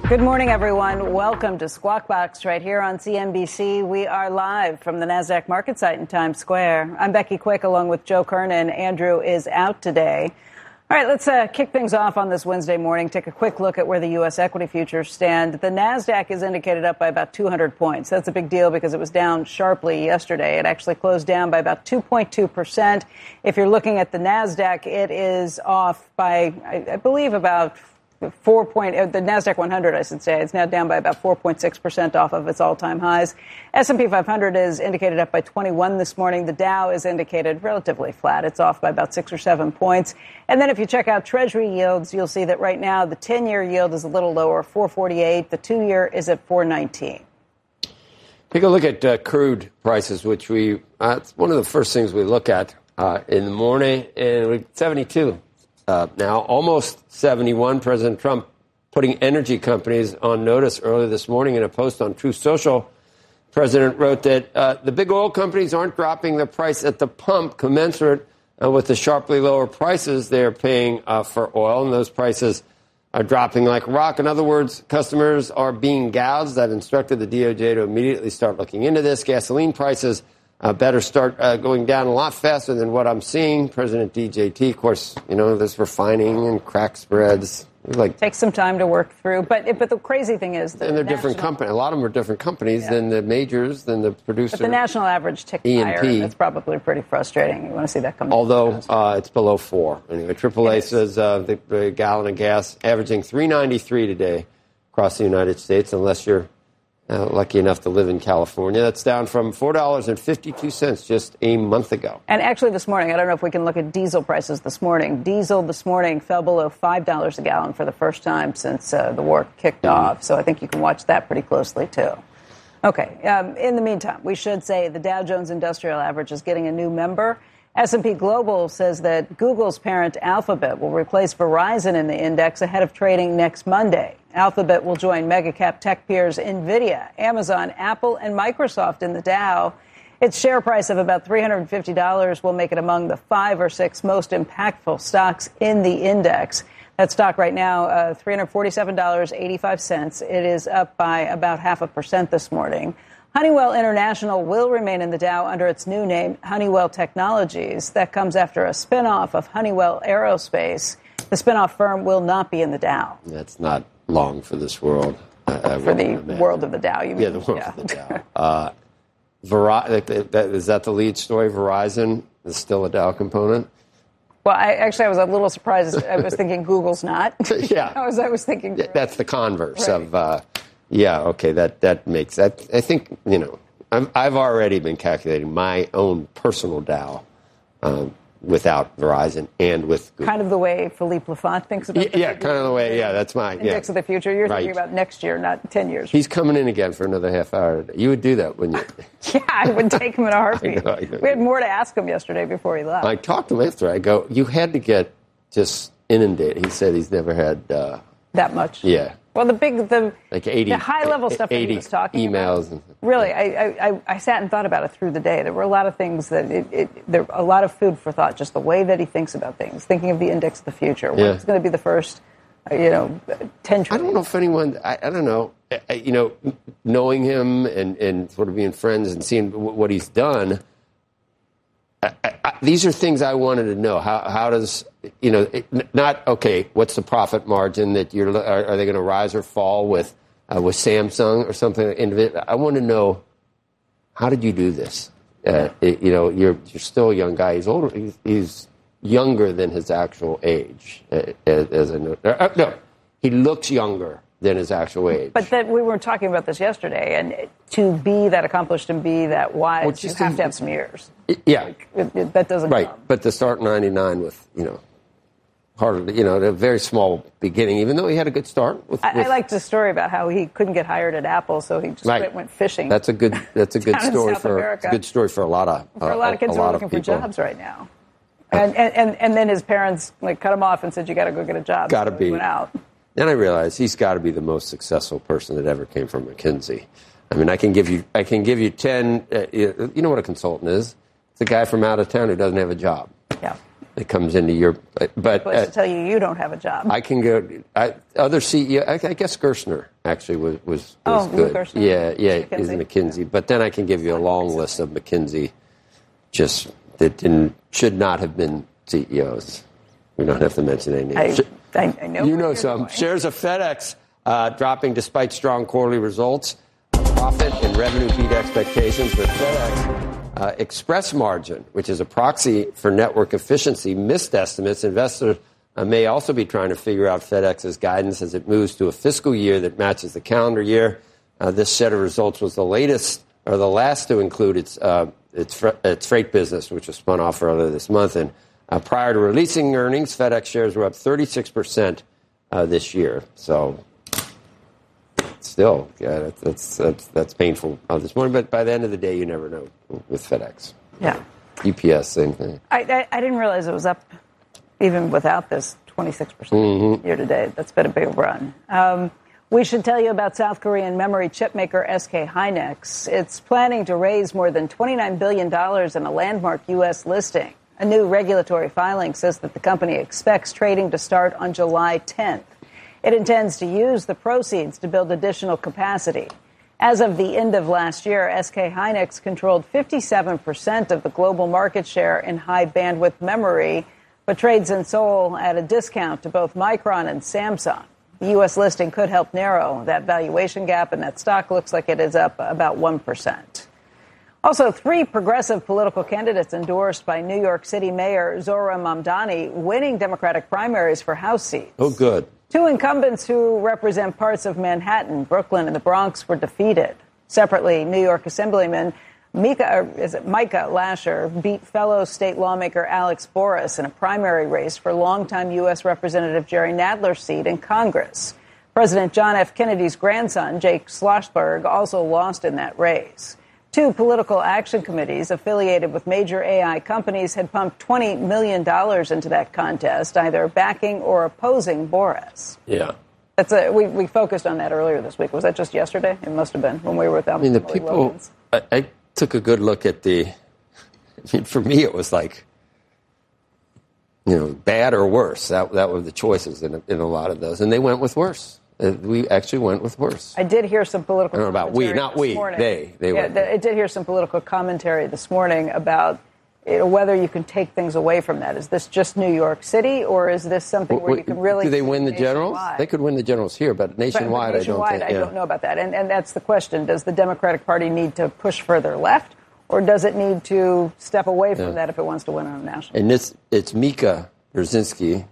Good morning, everyone. Welcome to Squawk Box right here on CNBC. We are live from the NASDAQ market site in Times Square. I'm Becky Quick along with Joe Kernan. Andrew is out today. All right, let's kick things off on this Wednesday morning. Take a quick look at where the U.S. equity futures stand. The NASDAQ is indicated up by about 200 points. That's a big deal because it was down sharply yesterday. It actually closed down by about 2.2%. If you're looking at the NASDAQ, it is off by, I believe, about the NASDAQ 100, I should say. It's now down by about 4.6% off of its all-time highs. S&P 500 is indicated up by 21 this morning. The Dow is indicated relatively flat. It's off by about 6 or 7 points. And then if you check out Treasury yields, you'll see that right now the 10-year yield is a little lower, 4.48. The 2-year is at 4.19. Take a look at crude prices, which it's one of the first things we look at in the morning, and we're 72. Now, almost 71. President Trump putting energy companies on notice earlier this morning in a post on Truth Social. President wrote that the big oil companies aren't dropping the price at the pump commensurate with the sharply lower prices they're paying for oil, and those prices are dropping like a rock. In other words, customers are being gouged. I've instructed the DOJ to immediately start looking into this. Gasoline prices better start going down a lot faster than what I'm seeing. President DJT, of course, there's refining and crack spreads. Takes some time to work through. But the crazy thing is that they're different companies. A lot of them are different companies than the majors, than the producer. But the national average ticked higher, and that's probably pretty frustrating. You want to see that come down. Although it's below 4. Anyway, AAA says the gallon of gas averaging $3.93 today across the United States, unless you're lucky enough to live in California. That's down from $4.52 just a month ago. And actually this morning, I don't know if we can look at diesel prices this morning. Diesel this morning fell below $5 a gallon for the first time since the war kicked off. So I think you can watch that pretty closely, too. Okay. In the meantime, we should say the Dow Jones Industrial Average is getting a new member. S&P Global says that Google's parent Alphabet will replace Verizon in the index ahead of trading next Monday. Alphabet will join mega-cap tech peers NVIDIA, Amazon, Apple, and Microsoft in the Dow. Its share price of about $350 will make it among the 5 or 6 most impactful stocks in the index. That stock right now, $347.85. It is up by about 0.5% this morning. Honeywell International will remain in the Dow under its new name, Honeywell Technologies. That comes after a spinoff of Honeywell Aerospace. The spinoff firm will not be in the Dow. That's not long for this world. For the world of the Dow, you mean? Yeah, the world of the Dow. Is that the lead story? Verizon is still a Dow component? Well, I was a little surprised. I was thinking Google's not. Yeah. I was thinking. Yeah, that's the converse right. of... Yeah, okay, that makes that. I think, I've already been calculating my own personal Dow without Verizon and with Google. Kind of the way Philippe Lafont thinks about Yeah, kind of the way, that's my index of the future. You're thinking about next year, not 10 years. He's coming in again for another half hour today. You would do that, wouldn't you? Yeah, I would take him in a heartbeat. I know. We had more to ask him yesterday before he left. I talked to him after. I go, you had to get just inundated. He said he's never had... that much? Yeah. Well, the 80, the high-level stuff that he was talking emails about, really, I sat and thought about it through the day. There were a lot of things that, there a lot of food for thought, just the way that he thinks about things, thinking of the index of the future. Yeah. What's going to be the first, 10 trillion? I don't know if anyone, I don't know, knowing him and sort of being friends and seeing what he's done, these are things I wanted to know. How does, not, okay, what's the profit margin that are they going to rise or fall with Samsung or something? I want to know, how did you do this? You're still a young guy. He's older. He's younger than his actual age. No, he looks younger than his actual age. But we were talking about this yesterday, and to be that accomplished and be that wise, you have to have some years. Yeah. That doesn't right. come. But to start in 99 with, hardly, a very small beginning, even though he had a good start. I liked the story about how he couldn't get hired at Apple, so he just went fishing. That's a good story for a lot of kids who are looking for jobs right now. And then his parents cut him off and said, "You got to go get a job." Got to be. He went out. Then I realized he's got to be the most successful person that ever came from McKinsey. I mean, I can give you 10. You know what a consultant is? It's a guy from out of town who doesn't have a job. Yeah. that comes into your. But to tell you don't have a job. I can go. Other CEO. I guess Gerstner actually was good. Gerstner? Yeah, is McKinsey. But then I can give you a long list of McKinsey, just that should not have been CEOs. We don't have to mention any names. I know. You know some. Shares of FedEx dropping despite strong quarterly results. Profit and revenue beat expectations, but FedEx express margin, which is a proxy for network efficiency, missed estimates. Investors may also be trying to figure out FedEx's guidance as it moves to a fiscal year that matches the calendar year. This set of results was the latest or the last to include its freight business, which was spun off earlier this month. And prior to releasing earnings, FedEx shares were up 36% this year. So. Still, yeah, that's painful this morning. But by the end of the day, you never know with FedEx. Yeah. UPS, same thing. I didn't realize it was up even without this 26% year to date. That's been a big run. We should tell you about South Korean memory chip maker SK Hynix. It's planning to raise more than $29 billion in a landmark U.S. listing. A new regulatory filing says that the company expects trading to start on July 10th. It intends to use the proceeds to build additional capacity. As of the end of last year, SK Hynix controlled 57% of the global market share in high-bandwidth memory, but trades in Seoul at a discount to both Micron and Samsung. The U.S. listing could help narrow that valuation gap, and that stock looks like it is up about 1%. Also, 3 progressive political candidates endorsed by New York City Mayor Zohran Mamdani winning Democratic primaries for House seats. Oh, good. 2 incumbents who represent parts of Manhattan, Brooklyn, and the Bronx were defeated. Separately, New York Assemblyman Micah Lasher beat fellow state lawmaker Alex Boris in a primary race for longtime U.S. Representative Jerry Nadler's seat in Congress. President John F. Kennedy's grandson, Jake Schlossberg, also lost in that race. 2 political action committees affiliated with major AI companies had pumped $20 million into that contest, either backing or opposing Boris. Yeah. We focused on that earlier this week. Was that just yesterday? It must have been when we were with them. The people, I took a good look at for me, it was like, bad or worse. That were the choices in a lot of those. And they went with worse. We actually went with worse. I did hear some political commentary. I don't know about we, not we, morning. They went. I did hear some political commentary this morning about whether you can take things away from that. Is this just New York City, or is this something where you can really? Do they win the generals? They could win the generals here, but nationwide, I don't know about that. And that's the question. Does the Democratic Party need to push further left, or does it need to step away from that if it wants to win on a national? And it's Mika Brzezinski.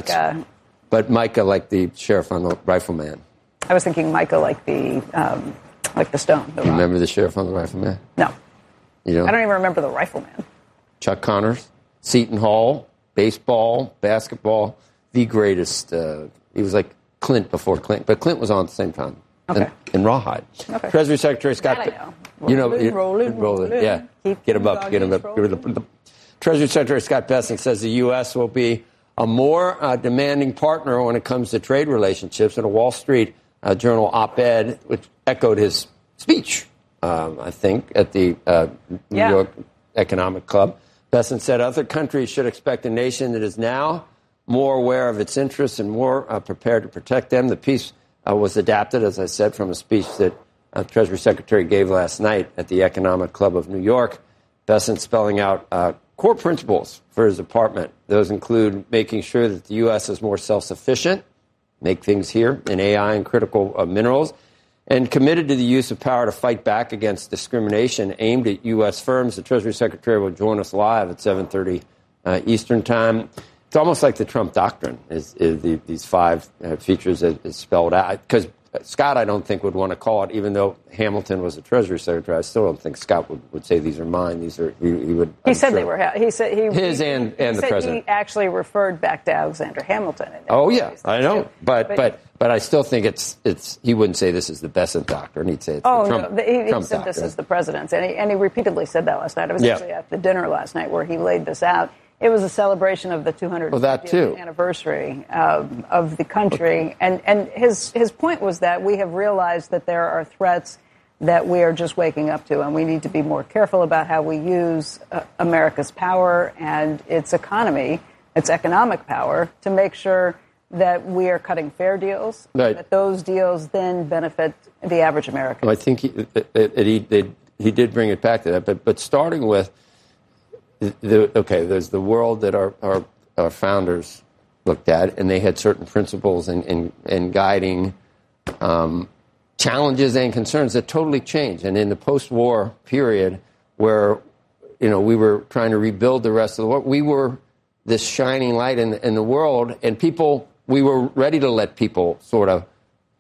But Micah, like the sheriff on the Rifleman. I was thinking Micah, like the stone. You remember the sheriff on the Rifleman? No. You don't? I don't even remember the Rifleman. Chuck Connors, Seton Hall, baseball, basketball, the greatest. He was like Clint before Clint, but Clint was on at the same time. Okay. In Rawhide. Okay. Treasury Secretary Scott. That I know. Rolling. Yeah. Get him up. Treasury Secretary Scott Bessent says the U.S. will be a more demanding partner when it comes to trade relationships. In a Wall Street Journal op-ed, which echoed his speech, I think, at the New York Economic Club. Bessent said other countries should expect a nation that is now more aware of its interests and more prepared to protect them. The piece was adapted, as I said, from a speech that Treasury Secretary gave last night at the Economic Club of New York. Bessent spelling out core principles for his department. Those include making sure that the U.S. is more self-sufficient, make things here in AI and critical minerals, and committed to the use of power to fight back against discrimination aimed at U.S. firms. The Treasury Secretary will join us live at 7:30 Eastern Time. It's almost like the Trump doctrine, these 5 features is spelled out. Because Scott, I don't think, would want to call it, even though Hamilton was the Treasury Secretary. I still don't think Scott would say these are mine. These are he would. He said they were. He said his and the president. He actually referred back to Alexander Hamilton. Oh yeah, I know, but I still think it's. He wouldn't say this is the Bessent doctrine. He'd say it's the Trump. No, he Trump said doctrine. This is the president's, and he repeatedly said that last night. I was actually at the dinner last night where he laid this out. It was a celebration of the 250th anniversary of the country. And his point was that we have realized that there are threats that we are just waking up to, and we need to be more careful about how we use America's power and its economy, its economic power, to make sure that we are cutting fair deals, right, that those deals then benefit the average American. Well, I think he did bring it back to that, but starting with, there's the world that our founders looked at, and they had certain principles and guiding challenges and concerns that totally changed. And in the post-war period, where we were trying to rebuild the rest of the world, we were this shining light in the world, and we were ready to let people sort of,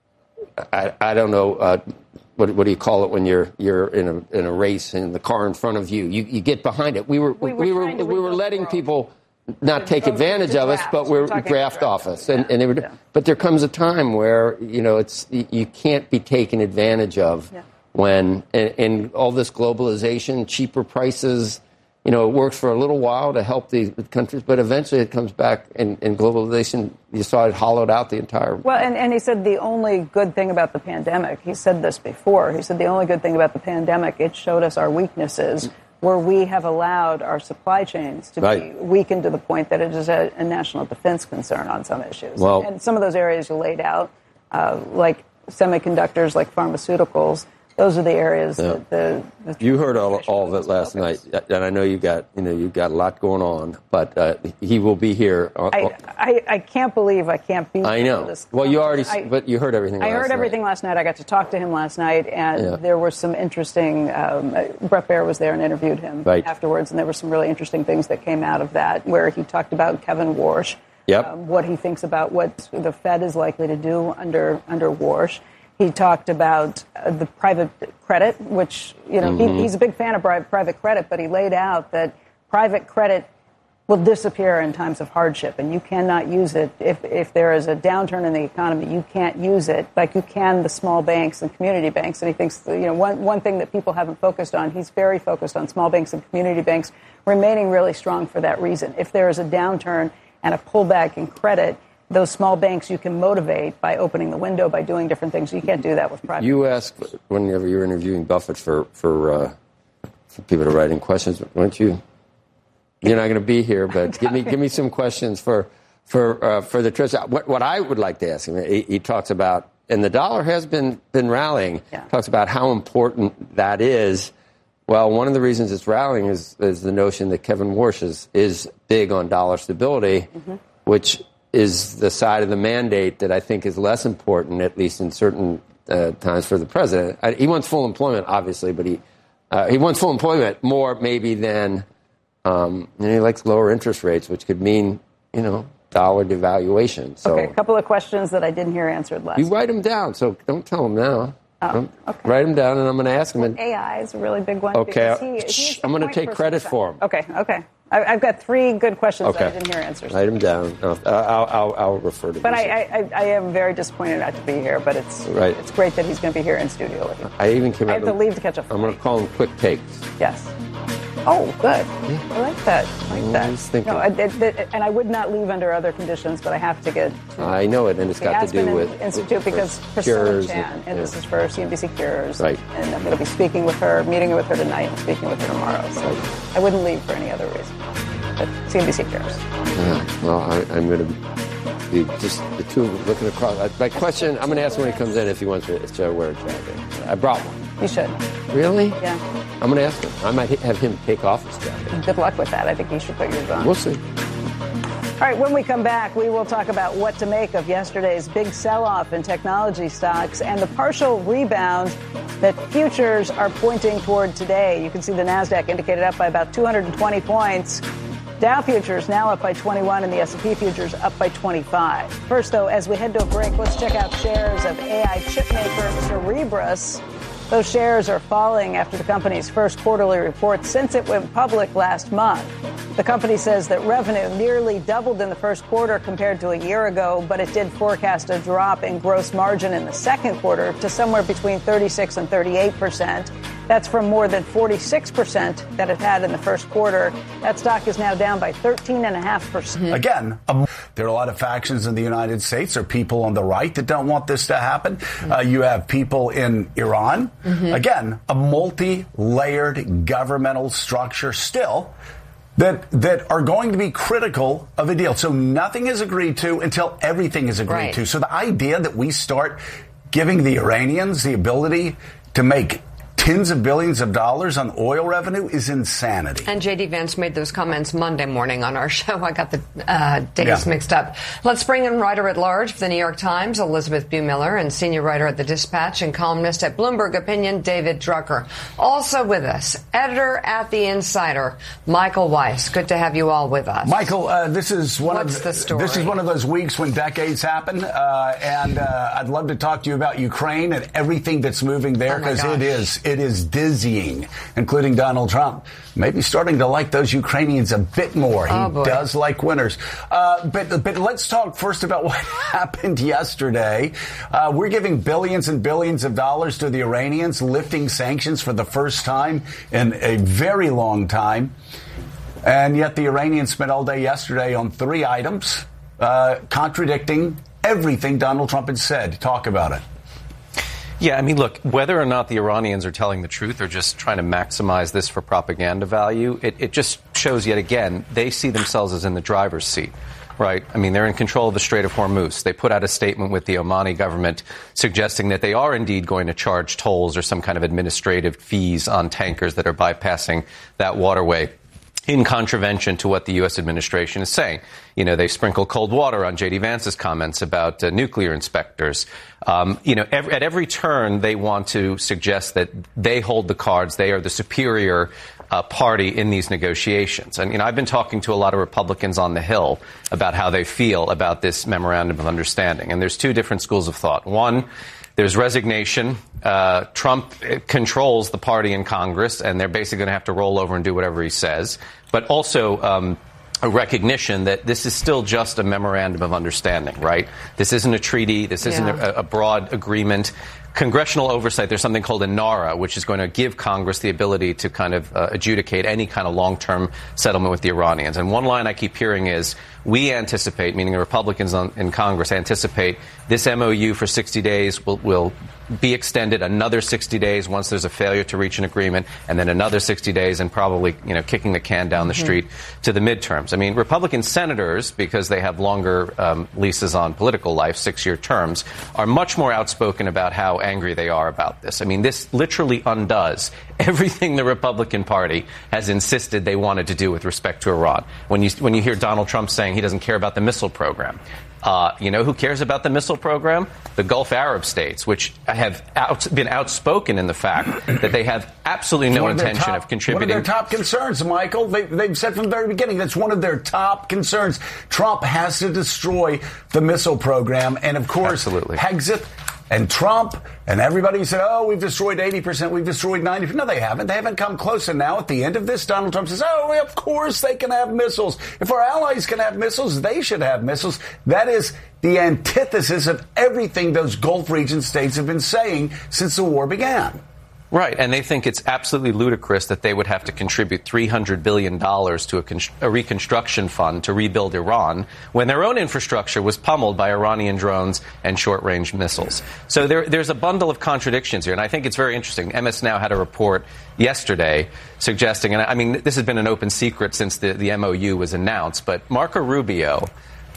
I don't know, what do you call it when you're in a race and the car in front of you? You get behind it. We were letting people not take advantage of us, but we're draft off us, and they were. But there comes a time where you can't be taken advantage of when and all this globalization, cheaper prices. It works for a little while to help the countries, but eventually it comes back, and globalization, you saw it hollowed out the entire... Well, and he said the only good thing about the pandemic, he said this before, he said the only good thing about the pandemic, it showed us our weaknesses, where we have allowed our supply chains to be weakened to the point that it is a national defense concern on some issues. Well, and some of those areas you laid out, like semiconductors, like pharmaceuticals, those are the areas that you heard all of it last night, and I know you got a lot going on, but he will be here. I can't believe I can't be. I know. Well, but you heard everything. I heard everything last night. I got to talk to him last night, and there were some interesting. Bret Baier was there and interviewed him afterwards, and there were some really interesting things that came out of that, where he talked about Kevin Warsh, what he thinks about what the Fed is likely to do under Warsh. He talked about the private credit, which, he's a big fan of private credit, but he laid out that private credit will disappear in times of hardship, and you cannot use it. If there is a downturn in the economy, you can't use it like you can the small banks and community banks. And he thinks, one thing that people haven't focused on, he's very focused on small banks and community banks remaining really strong for that reason. If there is a downturn and a pullback in credit, those small banks you can motivate by opening the window, by doing different things. You can't do that with private. You asked whenever you were interviewing Buffett for people to write in questions. Weren't you? You're not going to be here, but give me some questions for the trip. What I would like to ask him. He talks about, and the dollar has been rallying. Talks about how important that is. Well, one of the reasons it's rallying is the notion that Kevin Warsh is big on dollar stability, which is the side of the mandate that I think is less important, at least in certain times, for the president. He wants full employment, obviously, but he wants full employment more maybe than he likes lower interest rates, which could mean dollar devaluation. So, a couple of questions that I didn't hear answered last. You write them down, so don't tell them now. Okay. Write them down, and I'm going to ask him. AI is a really big one. Okay, I'm going to take credit for him. Okay. I've got three good questions that I didn't hear answers. Write them down. I'll refer to them. But I am very disappointed not to be here, but it's great that he's going to be here in studio with you. I even came out. I have to leave to catch a flight. I'm going to call them quick takes. Yes. Oh, good. Yeah. I like that. No, and I would not leave under other conditions, but I have to get to I know it, and it's got to do with Institute because Priscilla Chan, and this is for CNBC Cures. Right. And I'm going to be speaking with her, meeting with her tonight, and speaking with her tomorrow. So I wouldn't leave for any other reason. But CNBC Cures. Yeah. Well, I'm going to be just the two of them looking across. My question, I'm going to ask him when he comes in if he wants to wear a jacket. I brought one. You should. Really? Yeah. I'm going to ask him. I might have him take off his jacket. Good luck with that. I think you should put yours on. We'll see. All right, when we come back, we will talk about what to make of yesterday's big sell-off in technology stocks and the partial rebound that futures are pointing toward today. You can see the NASDAQ indicated up by about 220 points. Dow futures now up by 21 and the S&P futures up by 25. First, though, as we head to a break, let's check out shares of AI chipmaker Cerebras. Those shares are falling after the company's first quarterly report since it went public last month. The company says that revenue nearly doubled in the first quarter compared to a year ago, but it did forecast a drop in gross margin in the second quarter to somewhere between 36 and 38%. That's from more than 46% that it had in the first quarter. That stock is now down by 13.5%. Again, there are a lot of factions in the United States. There are people on the right that don't want this to happen. You have people in Iran. Again, a multi-layered governmental structure still that are going to be critical of a deal. So nothing is agreed to until everything is agreed to. So the idea that we start giving the Iranians the ability to make tens of billions of dollars on oil revenue is insanity. And J.D. Vance made those comments Monday morning on our show. I got the days mixed up. Let's bring in writer-at-large for the New York Times, Elizabeth Buemiller, and senior writer at The Dispatch and columnist at Bloomberg Opinion, David Drucker. Also with us, editor at The Insider, Michael Weiss. Good to have you all with us. Michael, this is one of those weeks when decades happen, and I'd love to talk to you about Ukraine and everything that's moving there, because it is dizzying, including Donald Trump maybe starting to like those Ukrainians a bit more. He does like winners. But let's talk first about what happened yesterday. We're giving billions and billions of dollars to the Iranians, lifting sanctions for the first time in a very long time. And yet the Iranians spent all day yesterday on 3 items contradicting everything Donald Trump had said. Talk about it. Yeah, I mean, look, whether or not the Iranians are telling the truth or just trying to maximize this for propaganda value, it just shows yet again they see themselves as in the driver's seat, right? I mean, they're in control of the Strait of Hormuz. They put out a statement with the Omani government suggesting that they are indeed going to charge tolls or some kind of administrative fees on tankers that are bypassing that waterway, in contravention to what the U.S. administration is saying. You know, they sprinkle cold water on J.D. Vance's comments about nuclear inspectors. At every turn, they want to suggest that they hold the cards. They are the superior party in these negotiations. And, I've been talking to a lot of Republicans on the Hill about how they feel about this memorandum of understanding. And there's 2 different schools of thought. One, there's resignation. Trump controls the party in Congress, and they're basically going to have to roll over and do whatever he says. But also a recognition that this is still just a memorandum of understanding, right? This isn't a treaty. This isn't a broad agreement. Congressional oversight, there's something called a NARA, which is going to give Congress the ability to kind of adjudicate any kind of long-term settlement with the Iranians. And one line I keep hearing is, we anticipate, meaning the Republicans in Congress anticipate, this MOU for 60 days will be extended another 60 days once there's a failure to reach an agreement, and then another 60 days, and probably, kicking the can down the street to the midterms. I mean, Republican senators, because they have longer leases on political life, 6-year terms, are much more outspoken about how angry they are about this. I mean, this literally undoes everything the Republican Party has insisted they wanted to do with respect to Iran. When you hear Donald Trump saying he doesn't care about the missile program, who cares about the missile program? The Gulf Arab states, which have been outspoken in the fact that they have absolutely no intention of contributing. One of their top concerns, Michael. They've said from the very beginning that's one of their top concerns. Trump has to destroy the missile program. And, of course, Hexit and Trump and everybody said, we've destroyed 80%, we've destroyed 90%. No, they haven't. They haven't come close. And now at the end of this, Donald Trump says, of course they can have missiles. If our allies can have missiles, they should have missiles. That is the antithesis of everything those Gulf region states have been saying since the war began. Right, and they think it's absolutely ludicrous that they would have to contribute $300 billion to a reconstruction fund to rebuild Iran when their own infrastructure was pummeled by Iranian drones and short-range missiles. So there's a bundle of contradictions here, and I think it's very interesting. MS Now had a report yesterday suggesting, and I mean, this has been an open secret since the MOU was announced, but Marco Rubio,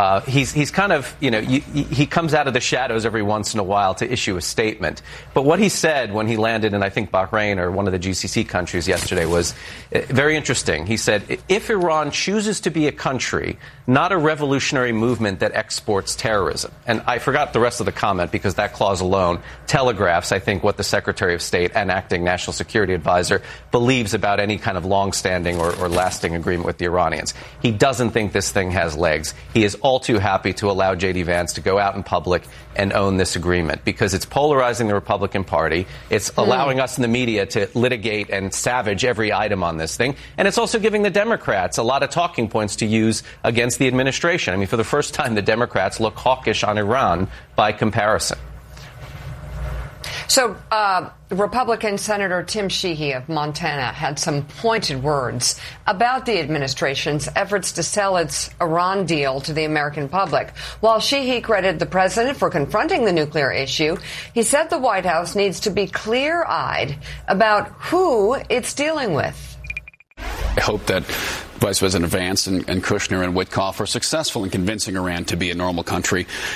he's kind of, he comes out of the shadows every once in a while to issue a statement. But what he said when he landed in, I think, Bahrain or one of the GCC countries yesterday was very interesting. He said, if Iran chooses to be a country, not a revolutionary movement that exports terrorism. And I forgot the rest of the comment because that clause alone telegraphs, I think, what the Secretary of State and acting National Security Advisor believes about any kind of long-standing or lasting agreement with the Iranians. He doesn't think this thing has legs. He is all too happy to allow J.D. Vance to go out in public and own this agreement because it's polarizing the Republican Party. It's allowing us in the media to litigate and savage every item on this thing. And it's also giving the Democrats a lot of talking points to use against the administration. I mean, for the first time, the Democrats look hawkish on Iran by comparison. So, Republican Senator Tim Sheehy of Montana had some pointed words about the administration's efforts to sell its Iran deal to the American public. While Sheehy credited the president for confronting the nuclear issue, he said the White House needs to be clear-eyed about who it's dealing with. I hope that Vice President Vance and Kushner and Witkoff are successful in convincing Iran to be a normal country